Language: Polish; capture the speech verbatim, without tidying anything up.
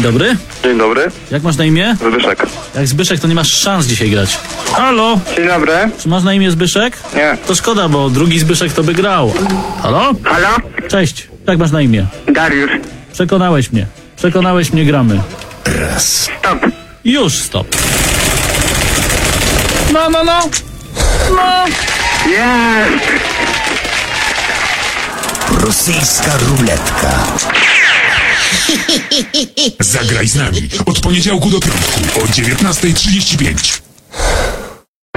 dobry. Dzień dobry. Jak masz na imię? Zbyszek. Jak Zbyszek, to nie masz szans dzisiaj grać. Halo? Dzień dobry. Czy masz na imię Zbyszek? Nie. To szkoda, bo drugi Zbyszek to by grał. Halo? Halo? Cześć. Jak masz na imię? Dariusz. Przekonałeś mnie. Przekonałeś mnie, gramy. Stop. Już stop. No, no, no. No. Jest! Rosyjska ruletka. Zagraj z nami od poniedziałku do piątku o dziewiętnasta trzydzieści pięć.